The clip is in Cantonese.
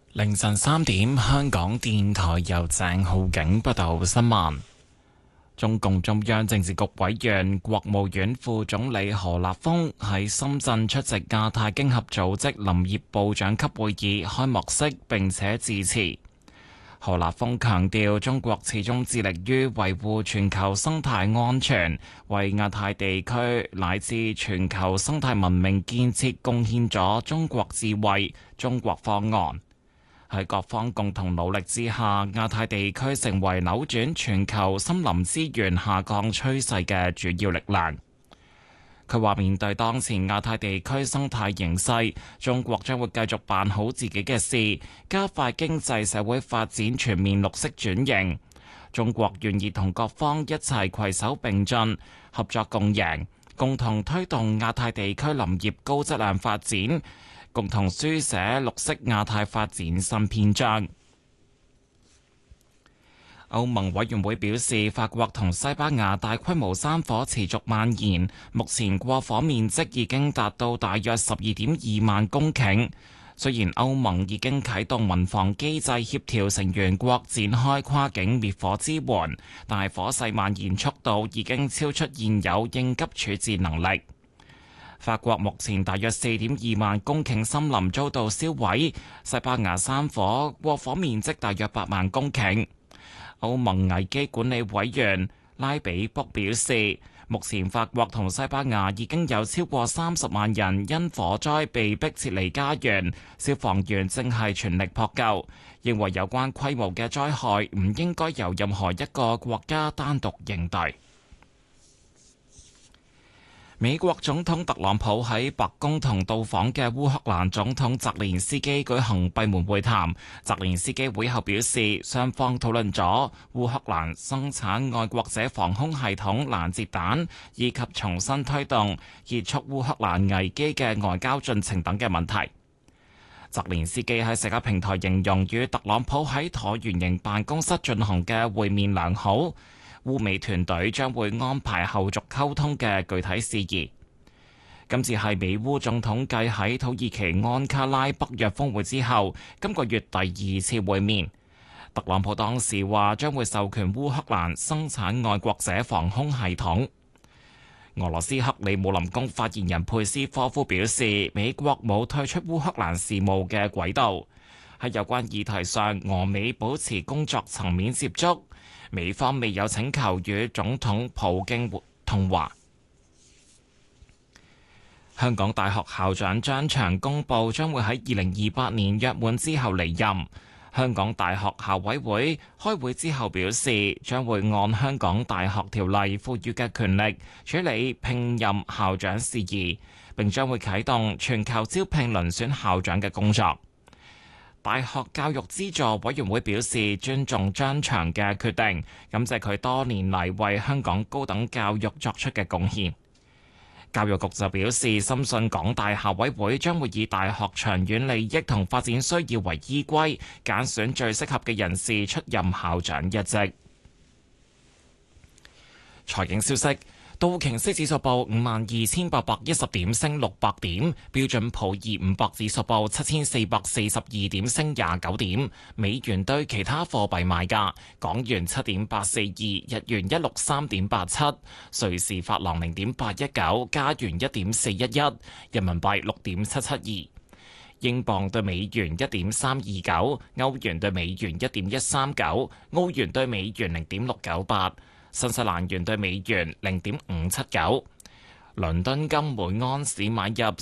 凌晨3點，香港電台由鄭浩景報道新聞。中共中央政治局委員、國務院副總理何立峰喺深圳出席亞太經合組織林業部長級會議開幕式並且致辭。何立峰強調，中國始終致力於維護全球生態安全，為亞太地區乃至全球生態文明建設貢獻咗中國智慧、中國方案。喺各方共同努力之下，亞太地區成為扭轉全球森林資源下降趨勢嘅主要力量。佢話：面對當前亞太地區生態形勢，中國將會繼續辦好自己嘅事，加快經濟社會發展全面綠色轉型。中國願意同各方一齊攜手並進，合作共贏，共同推動亞太地區林業高質量發展，共同書寫綠色亞太發展新篇章。歐盟委員會表示，法國同西班牙大規模山火持續蔓延，目前過火面積已經達到大約12.2萬公頃。雖然歐盟已經啟動民防機制協調成員國展開跨境滅火支援，但係火勢蔓延速度已經超出現有應急處置能力。法國目前大約4.2萬公頃森林遭到燒毀，西班牙山火過火面積大約8萬公頃。歐盟危機管理委員拉比卜表示，目前法國同西班牙已經有超過30萬人因火災被迫撤離家園，消防員正係全力撲救，認為有關規模嘅災害唔應該由任何一個國家單獨應對。美國總統特朗普喺白宮同到訪嘅烏克蘭總統澤連斯基舉行閉門會談。澤連斯基會後表示，雙方討論咗烏克蘭生產愛國者防空系統攔截彈，以及重新推動結束烏克蘭危機嘅外交進程等嘅問題。澤連斯基喺社交平台形容與特朗普喺橢圓形辦公室進行嘅會面良好。烏美團隊將會安排後續溝通嘅具體事宜。今次係美烏總統繼喺土耳其安卡拉北約峰會之後，今個月第2次會面。特朗普當時話將會授權烏克蘭生產愛國者防空系統。俄羅斯克里姆林宮發言人佩斯科夫表示，美國冇退出烏克蘭事務嘅軌道。喺有關議題上，俄美保持工作層面接觸。美方未有請求與總統普京通話。香港大學校長張翔公佈將會喺2028年約滿之後離任。香港大學校委會開會之後表示，將會按香港大學條例賦予嘅權力處理聘任校長事宜，並將會啟動全球招聘遴選校長嘅工作。大學教育資助委員會表示尊重張翔嘅決定，感謝佢多年嚟為香港高等教育作出嘅貢獻。教育局就表示深信港大校委會將會以大學長遠利益同發展需要為依歸，揀選最適合嘅人士出任校長一職。財經消息。道瓊斯指數報52,810點，升600點；標準普爾500指數報7,442點，升29點。美元對其他貨幣賣價：港元7.842，日元163.87，瑞士法郎0.819，加元1.411，人民幣6.772。英鎊對美元1.329，歐元對美元1.139，澳元對美元0.698。新西蘭元對美元0.579，倫敦金每安士買入